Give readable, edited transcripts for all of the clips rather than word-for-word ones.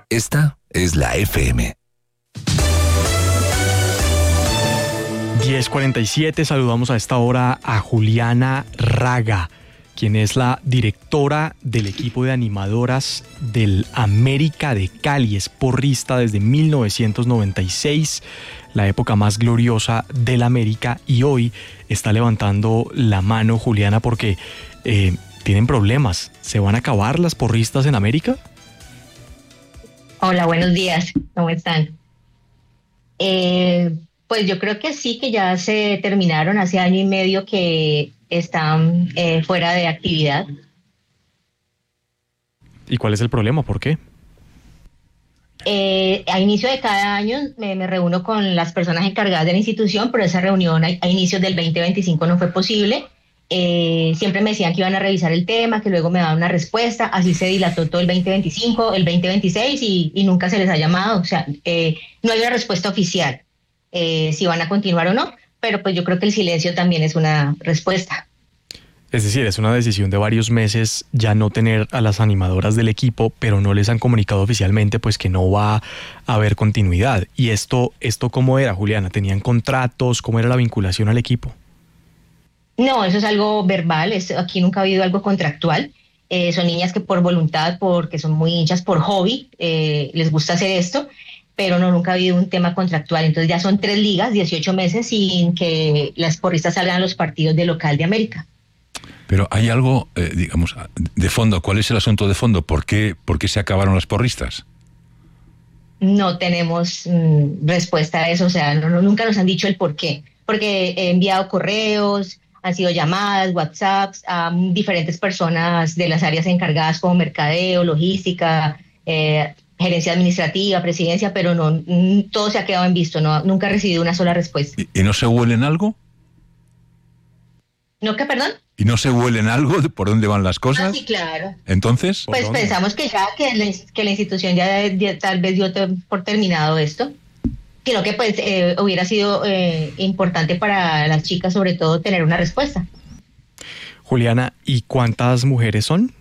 Esta es la FM. 10:47, saludamos a esta hora a Juliana Raga, quien es la directora del equipo de animadoras del América de Cali. Es porrista desde 1996, la época más gloriosa del América, y hoy está levantando la mano, Juliana, porque tienen problemas. ¿Se van a acabar las porristas en América? Hola, buenos días. ¿Cómo están? Pues yo creo que sí, que ya se terminaron hace año y medio que están fuera de actividad. ¿Y cuál es el problema? ¿Por qué? A inicio de cada año me reúno con las personas encargadas de la institución, pero esa reunión a inicios del 2025 no fue posible. Siempre me decían que iban a revisar el tema, que luego me daban una respuesta. Así se dilató todo el 2025, el 2026 y nunca se les ha llamado. O sea, no hay una respuesta oficial si van a continuar o no, pero pues yo creo que el silencio también es una respuesta. Es decir, es una decisión de varios meses ya no tener a las animadoras del equipo, pero no les han comunicado oficialmente pues que no va a haber continuidad. ¿Y esto cómo era, Juliana? ¿Tenían contratos? ¿Cómo era la vinculación al equipo? No, eso es algo verbal, aquí nunca ha habido algo contractual. Son niñas que por voluntad, porque son muy hinchas, por hobby, les gusta hacer esto, pero no, nunca ha habido un tema contractual. Entonces ya son 3 ligas, 18 meses sin que las porristas salgan a los partidos de local de América. Pero hay algo, digamos, de fondo. ¿Cuál es el asunto de fondo? ¿Por qué se acabaron las porristas? No tenemos respuesta a eso, o sea, nunca nos han dicho el por qué. Porque he enviado correos, han sido llamadas, WhatsApps a diferentes personas de las áreas encargadas como mercadeo, logística, gerencia administrativa, presidencia, pero no, todo se ha quedado en visto, nunca he recibido una sola respuesta. ¿Y no se huelen algo? ¿No qué, perdón? ¿Y no se huelen algo de por dónde van las cosas? Sí, claro. ¿Entonces? Pues pensamos que ya que la institución ya tal vez dio por terminado esto, sino que pues hubiera sido importante para las chicas sobre todo tener una respuesta. Juliana, ¿y cuántas mujeres son?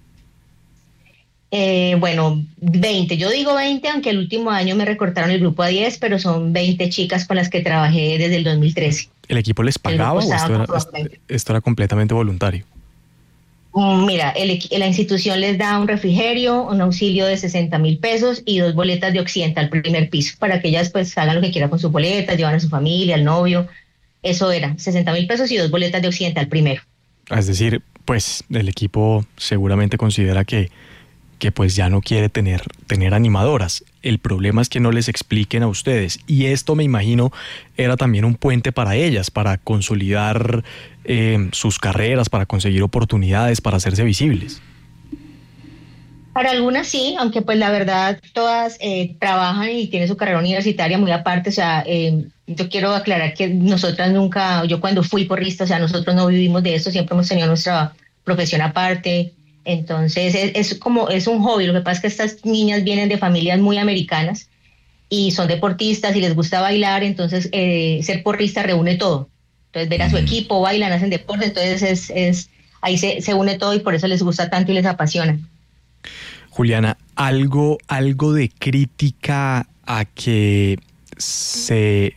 Bueno, 20. Yo digo 20, aunque el último año me recortaron el grupo a 10, pero son 20 chicas con las que trabajé desde el 2013. ¿El equipo les pagaba o esto era completamente voluntario? Mira, la institución les da un refrigerio, un auxilio de 60,000 pesos y 2 boletas de occidente al primer piso para que ellas pues hagan lo que quieran con sus boletas, llevan a su familia, al novio. Eso era, 60,000 pesos y 2 boletas de occidente al primero. Es decir, pues el equipo seguramente considera que pues ya no quiere tener animadoras. El problema es que no les expliquen a ustedes. Y esto, me imagino, era también un puente para ellas, para consolidar sus carreras, para conseguir oportunidades, para hacerse visibles. Para algunas sí, aunque pues la verdad todas trabajan y tienen su carrera universitaria muy aparte. O sea, yo quiero aclarar que nosotras nunca, yo cuando fui porrista, o sea, nosotros no vivimos de esto, siempre hemos tenido nuestra profesión aparte. Entonces es un hobby. Lo que pasa es que estas niñas vienen de familias muy americanas y son deportistas y les gusta bailar, entonces ser porrista reúne todo. Entonces ver a su equipo, bailan, hacen deporte, entonces ahí se une todo y por eso les gusta tanto y les apasiona. Juliana, algo de crítica a que se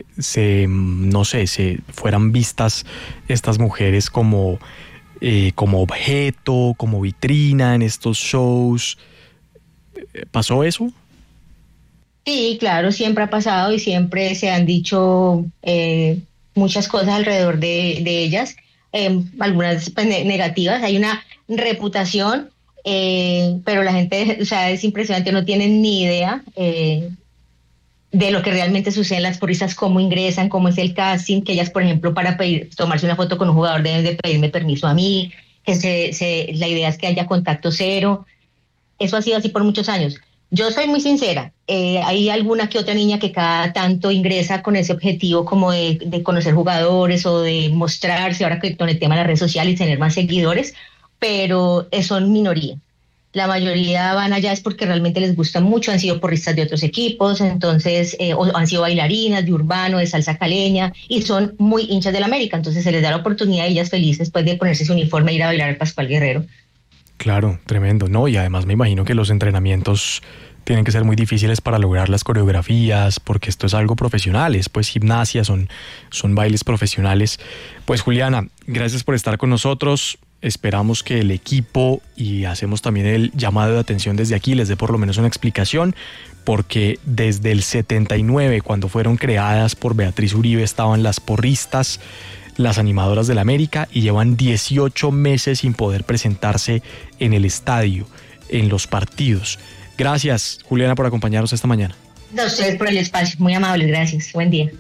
fueran vistas estas mujeres como objeto, como vitrina en estos shows. ¿Pasó eso? Sí, claro, siempre ha pasado y siempre se han dicho muchas cosas alrededor de ellas, algunas pues, negativas. Hay una reputación, pero la gente, o sea, es impresionante, no tienen ni idea de lo que realmente sucede en las porristas, cómo ingresan, cómo es el casting, que ellas, por ejemplo, para tomarse una foto con un jugador deben de pedirme permiso a mí, que la idea es que haya contacto cero. Eso ha sido así por muchos años. Yo soy muy sincera, hay alguna que otra niña que cada tanto ingresa con ese objetivo como de conocer jugadores o de mostrarse, ahora que con el tema de las redes sociales y tener más seguidores, pero son minoría. La mayoría van allá es porque realmente les gusta mucho, han sido porristas de otros equipos, entonces, o han sido bailarinas de urbano, de salsa caleña, y son muy hinchas del América, entonces se les da la oportunidad a ellas felices después de ponerse su uniforme e ir a bailar al Pascual Guerrero. Claro, tremendo, ¿no? Y además me imagino que los entrenamientos tienen que ser muy difíciles para lograr las coreografías, porque esto es algo profesional, es pues gimnasia, son bailes profesionales. Pues Juliana, gracias por estar con nosotros. Esperamos que el equipo, y hacemos también el llamado de atención desde aquí, les dé por lo menos una explicación, porque desde el 79, cuando fueron creadas por Beatriz Uribe, estaban las porristas, las animadoras del América, y llevan 18 meses sin poder presentarse en el estadio, en los partidos. Gracias, Juliana, por acompañarnos esta mañana. A ustedes por el espacio, muy amables, gracias. Buen día.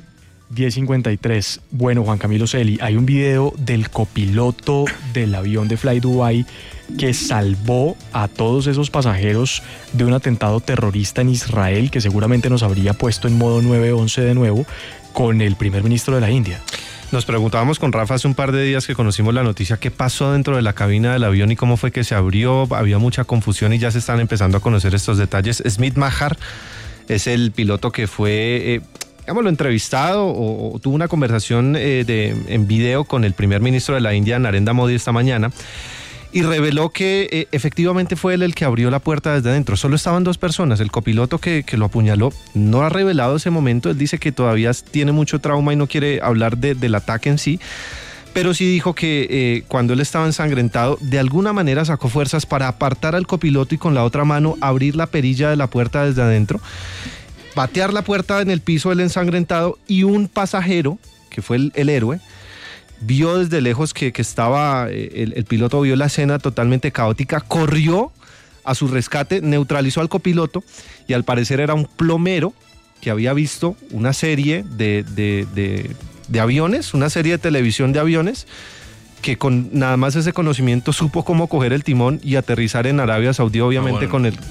10:53. Bueno, Juan Camilo Celi, hay un video del copiloto del avión de Fly Dubai que salvó a todos esos pasajeros de un atentado terrorista en Israel, que seguramente nos habría puesto en modo 911 de nuevo, con el primer ministro de la India. Nos preguntábamos con Rafa hace un par de días que conocimos la noticia, qué pasó dentro de la cabina del avión y cómo fue que se abrió. Había mucha confusión y ya se están empezando a conocer estos detalles. Smit Mahar es el piloto que fue, lo entrevistado o tuvo una conversación en video con el primer ministro de la India, Narendra Modi, esta mañana, y reveló que efectivamente fue él el que abrió la puerta desde adentro. Solo estaban dos personas. El copiloto que lo apuñaló no ha revelado ese momento. Él dice que todavía tiene mucho trauma y no quiere hablar del ataque en sí, pero sí dijo que cuando él estaba ensangrentado, de alguna manera sacó fuerzas para apartar al copiloto y con la otra mano abrir la perilla de la puerta desde adentro, patear la puerta en el piso del ensangrentado, y un pasajero, que fue el héroe, vio desde lejos que estaba, el piloto vio la escena totalmente caótica, corrió a su rescate, neutralizó al copiloto, y al parecer era un plomero que había visto una serie de aviones, una serie de televisión de aviones, que con nada más ese conocimiento supo cómo coger el timón y aterrizar en Arabia Saudí, obviamente con el...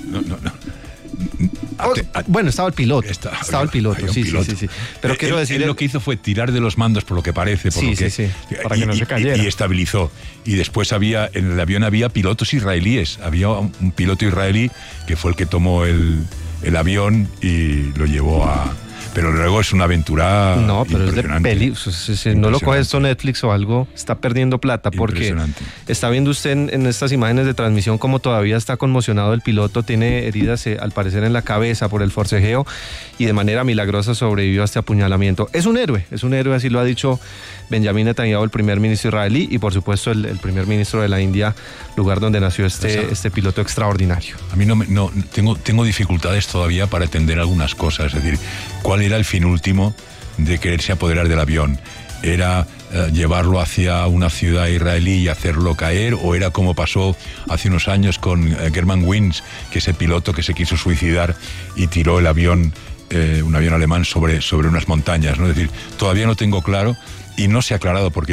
Bueno, estaba el piloto. Estaba el piloto, sí. Pero quiero decir, él lo que hizo fue tirar de los mandos, por lo que parece, para que no se cayera. Y estabilizó. Y después en el avión había pilotos israelíes. Había un piloto israelí que fue el que tomó el avión y lo llevó a... Pero luego es una aventura. No, pero es de peli. Si no lo coge esto Netflix o algo, está perdiendo plata, porque está viendo usted en estas imágenes de transmisión como todavía está conmocionado el piloto, tiene heridas al parecer en la cabeza por el forcejeo, y de manera milagrosa sobrevivió a este apuñalamiento. Es un héroe, así lo ha dicho Benjamin Netanyahu, el primer ministro israelí, y por supuesto el primer ministro de la India, lugar donde nació este piloto extraordinario. A mí tengo dificultades todavía para entender algunas cosas, es decir, ¿cuál era el fin último de quererse apoderar del avión? ¿Era llevarlo hacia una ciudad israelí y hacerlo caer? ¿O era como pasó hace unos años con German Wings, que ese piloto que se quiso suicidar y tiró el avión, un avión alemán, sobre unas montañas, ¿no? Es decir, todavía no tengo claro, y no se ha aclarado porque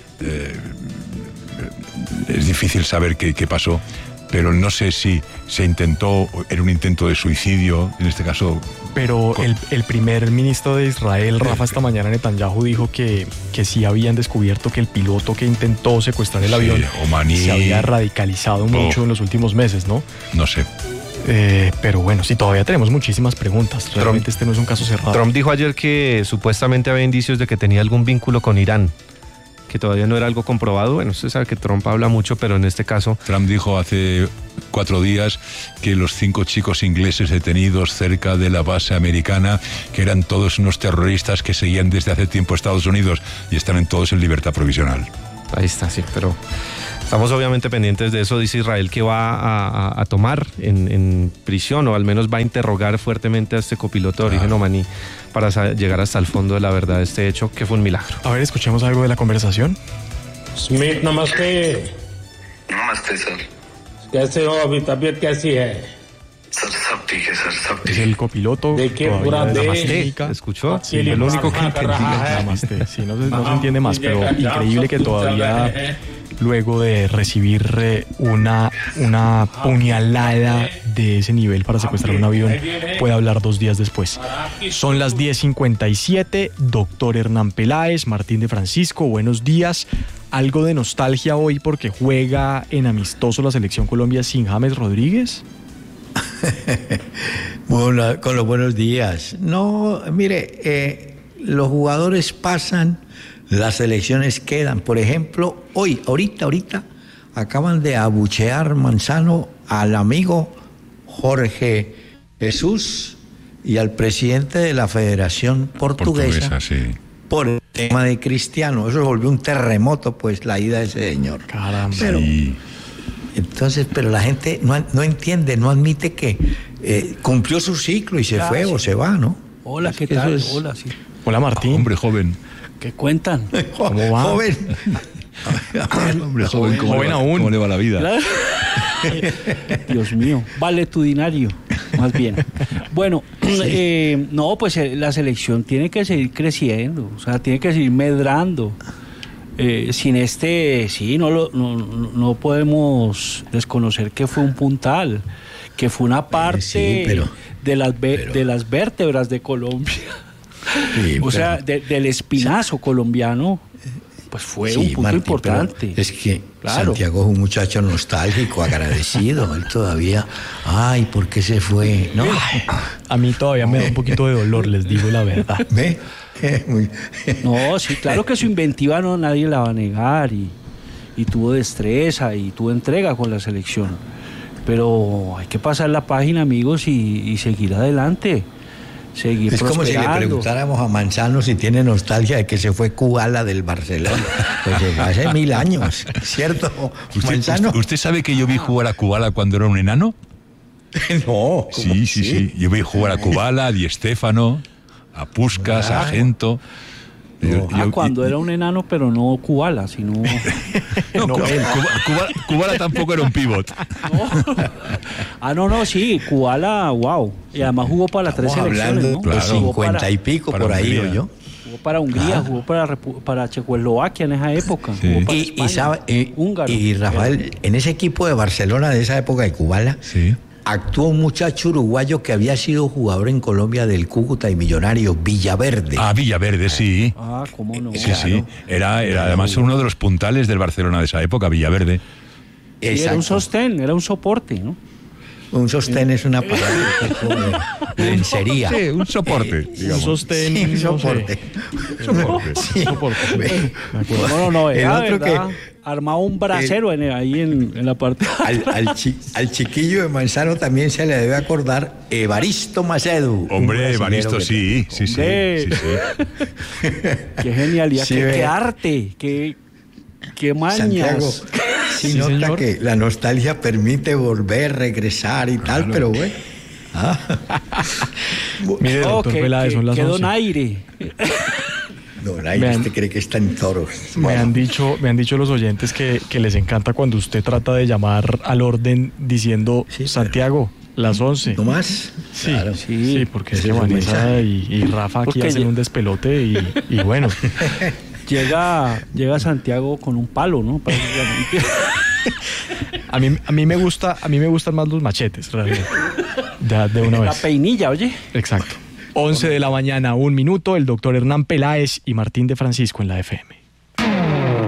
es difícil saber qué pasó, pero no sé si se intentó, era un intento de suicidio, en este caso. Pero el primer ministro de Israel, Rafa, esta mañana, Netanyahu, dijo que sí habían descubierto que el piloto que intentó secuestrar el avión se había radicalizado mucho en los últimos meses, ¿no? No sé. Pero bueno, sí, todavía tenemos muchísimas preguntas. Realmente este no es un caso cerrado. Trump dijo ayer que supuestamente había indicios de que tenía algún vínculo con Irán, que todavía no era algo comprobado. Bueno, usted sabe que Trump habla mucho, pero en este caso... Trump dijo hace 4 días que los 5 chicos ingleses detenidos cerca de la base americana, que eran todos unos terroristas que seguían desde hace tiempo a Estados Unidos y están todos en libertad provisional. Ahí está, sí, pero estamos obviamente pendientes de eso. Dice Israel que va a tomar en prisión, o al menos va a interrogar fuertemente a este copiloto de origen omaní para llegar hasta el fondo de la verdad de este hecho, que fue un milagro. A ver, escuchemos algo de la conversación. Smit, namaste. नमस्ते सर। कैसे हो अभी तबीयत कैसी है? सर सब ठीक है सर सब Es ठीक el copiloto. देखिए पूरा देश ¿Escuchó? Sí, El único que entendí. Namaste. Sí, no se entiende más, pero increíble que todavía, luego de recibir una puñalada de ese nivel para secuestrar un avión, puede hablar 2 días después. Son las 10:57. Doctor Hernán Peláez, Martín de Francisco, buenos días. ¿Algo de nostalgia hoy porque juega en amistoso la selección Colombia sin James Rodríguez? Bueno, con los buenos días. No, mire, los jugadores pasan, las selecciones quedan. Por ejemplo, ahorita, acaban de abuchear Manzano al amigo Jorge Jesús y al presidente de la Federación Portuguesa Sí. por el tema de Cristiano. Eso volvió un terremoto, pues, la ida de ese señor. Caramba. Pero, Sí. entonces, pero la gente no entiende, no admite que cumplió su ciclo y se fue o se va, ¿no? Hola, ¿qué Eso tal? es- Hola, sí. Hola, Martín. Hombre joven. ¿Qué cuentan? ¿Cómo va? Joven. Hombre joven, Joven aún. ¿Cómo le va la vida? Claro. Dios mío, valetudinario, más bien. Bueno, no, pues la selección tiene que seguir creciendo, o sea, tiene que seguir medrando. Sin sí, no podemos desconocer que fue un puntal, que fue una parte sí, pero- de las vértebras de Colombia. Sí, O sea, del espinazo colombiano, pues fue sí, un punto Martín, importante. pero es que Claro. Santiago es un muchacho nostálgico, agradecido. Él todavía, ay, ¿por qué se fue? ¿No? A mí todavía me da un poquito de dolor, les digo la verdad. ¿Ve? Muy- No, sí, claro que su inventiva no nadie la va a negar y tuvo destreza y tuvo entrega con la selección. Pero hay que pasar la página, amigos, y seguir adelante. Seguir Es como si le prosperando. preguntáramos a Manzano si tiene nostalgia de que se fue Kubala del Barcelona. Pues se fue hace 1000 años, ¿cierto? Manzano. ¿Usted sabe que yo vi jugar a Kubala cuando era un enano? No. ¿cómo Sí. Yo vi jugar a Kubala, a Di Stéfano, a Puskás, a Gento. Cuando era un enano, pero no Kubala, sino... No, Kubala tampoco era un pivot. No, sí, Kubala, wow. Y además jugó para las tres Estamos selecciones, hablando ¿no? de Claro. Jugó 50 y pico para por ahí, Hungría. yo. Jugó para Hungría, jugó para Checoslovaquia en esa época. Sí. Jugó para Y, España, húngaro. y Rafael, en ese equipo de Barcelona de esa época de Kubala, Sí. actuó un muchacho uruguayo que había sido jugador en Colombia del Cúcuta y Millonario, Villaverde. Ah, Villaverde, sí. ¿Cómo no? Sí. Era además uno de los puntales del Barcelona de esa época, Villaverde. Sí, era un sostén, era un soporte, ¿no? Un sostén es una palabra de lencería. Sí, un soporte, Un digamos. sostén, Sí, no sé. soporte. Sí. Soporte. No, El era otro verdad. Armaba un brasero ahí en la parte. Al chiquillo de Manzano también se le debe acordar Evaristo Macedo. Hombre, un brasilero Evaristo, que- sí. Hombre. Qué genialidad, Sí, qué ve. arte, qué mañas. Santiago, sí, Sí, nota señor. que la nostalgia permite volver, regresar y tal, pero bueno. Mire, doctor Peláez, son las que 11. donaire. No, nadie Vean. usted cree que está en toros. Me han dicho los oyentes que les encanta cuando usted trata de llamar al orden diciendo Sí, pero- Santiago, las 11. ¿No más? Sí, Claro. sí, porque es Ese que es el Vanessa mensaje. y Rafa aquí Porque hacen un despelote y bueno. Llega Santiago con un palo, ¿no? A mí me gustan más los machetes, realmente. Ya, de una La vez. peinilla, oye. Exacto. 11 de la mañana, 1 minuto. El doctor Hernán Peláez y Martín de Francisco en la FM.